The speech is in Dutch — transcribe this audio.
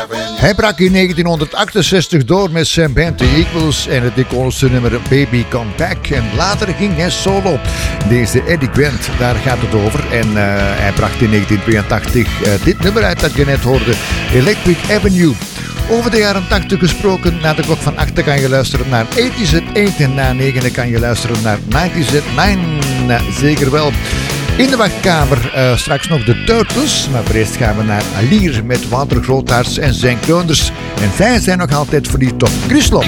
Hij brak in 1968 door met zijn band The Equals en het iconische nummer Baby Come Back. En later ging hij solo. Deze Eddie Grant, daar gaat het over. En hij bracht in 1982 dit nummer uit dat je net hoorde, Electric Avenue. Over de jaren 80 gesproken, na de klok van 8 kan je luisteren naar 80's at 8 en na 9 kan je luisteren naar 90's at 9. Zeker wel. In de wachtkamer straks nog de Turtles, maar voor eerst gaan we naar Alier met Wouter Grootaerts en zijn Kleunders. En zij zijn nog altijd verliefd op Chris Lop.